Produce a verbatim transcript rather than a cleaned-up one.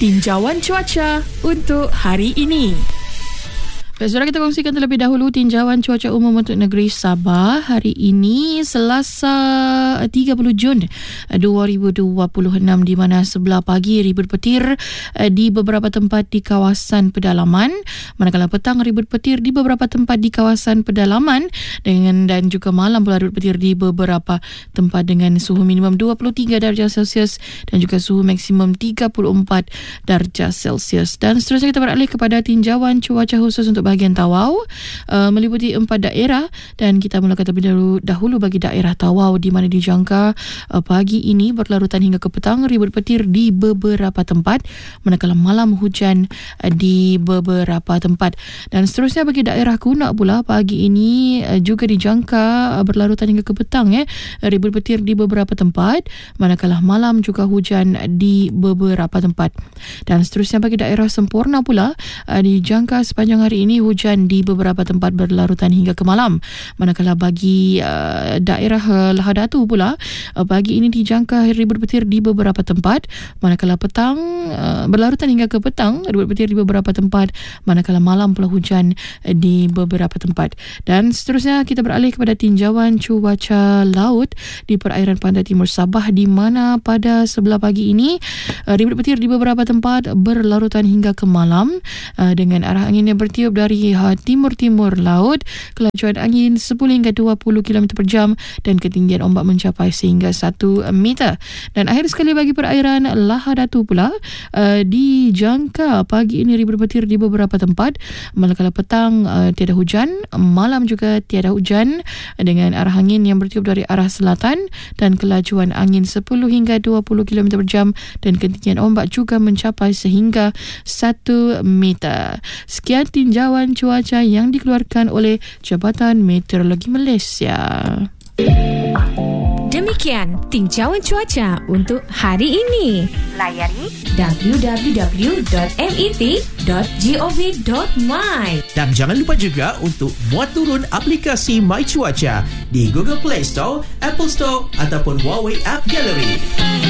tinjauan cuaca untuk hari ini. Baik, saudara, kita kongsikan terlebih dahulu tinjauan cuaca umum untuk negeri Sabah hari ini Selasa tiga puluh Jun dua ribu dua puluh enam, di mana sebelah pagi ribut petir di beberapa tempat di kawasan pedalaman, manakala petang ribut petir di beberapa tempat di kawasan pedalaman dengan dan juga malam pula ribut petir di beberapa tempat dengan suhu minimum dua puluh tiga darjah Celsius dan juga suhu maksimum tiga puluh empat darjah Celsius. Dan seterusnya kita beralih kepada tinjauan cuaca khusus untuk bahagian Tawau, uh, meliputi empat daerah, dan kita mulakan terlebih dahulu, dahulu bagi daerah Tawau, di mana dijangka uh, pagi ini berlarutan hingga ke petang ribut petir di beberapa tempat, manakala malam hujan uh, di beberapa tempat. Dan seterusnya bagi daerah Kunak pula, pagi ini uh, juga dijangka uh, berlarutan hingga ke petang eh, ribut petir di beberapa tempat, manakala malam juga hujan di beberapa tempat. Dan seterusnya bagi daerah Semporna pula, uh, dijangka sepanjang hari ini hujan di beberapa tempat berlarutan hingga ke malam, manakala bagi uh, daerah uh, Lahadatu pula, uh, pagi ini dijangka ribut petir di beberapa tempat, manakala petang uh, berlarutan hingga ke petang ribut petir di beberapa tempat, manakala malam pula hujan uh, di beberapa tempat. Dan seterusnya kita beralih kepada tinjauan cuaca laut di perairan pantai timur Sabah, di mana pada sebelah pagi ini uh, ribut petir di beberapa tempat berlarutan hingga ke malam uh, dengan arah angin yang bertiup dari timur-timur laut, kelajuan angin sepuluh hingga dua puluh kilometer per jam dan ketinggian ombak mencapai sehingga satu meter. Dan akhir sekali bagi perairan Lahadatu pula, uh, dijangka pagi ini ribut petir di beberapa tempat, manakala petang uh, tiada hujan, malam juga tiada hujan dengan arah angin yang bertiup dari arah selatan dan kelajuan angin sepuluh hingga dua puluh kilometer per jam dan ketinggian ombak juga mencapai sehingga satu meter. Sekian tinjauan cuaca yang dikeluarkan oleh Jabatan Meteorologi Malaysia. Demikian tinjauan cuaca untuk hari ini. Layari w w w dot met dot gov dot my. Dan jangan lupa juga untuk muat turun aplikasi My Cuaca di Google Play Store, Apple Store ataupun Huawei App Gallery.